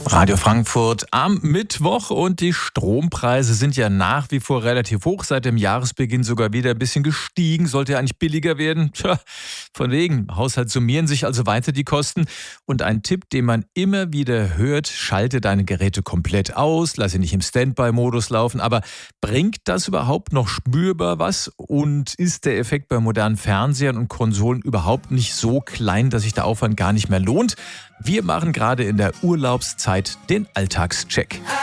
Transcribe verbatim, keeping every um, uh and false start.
Radio Frankfurt am Mittwoch und die Strompreise sind ja nach wie vor relativ hoch, seit dem Jahresbeginn sogar wieder ein bisschen gestiegen, sollte ja eigentlich billiger werden. Tja, von wegen, im Haushalt summieren sich also weiter die Kosten. Und ein Tipp, den man immer wieder hört: schalte deine Geräte komplett aus, lass sie nicht im Standby-Modus laufen. Aber bringt das überhaupt noch spürbar was? Und ist der Effekt bei modernen Fernsehern und Konsolen überhaupt nicht so klein, dass sich der Aufwand gar nicht mehr lohnt? Wir machen gerade in der Urlaubszeit den Alltagscheck.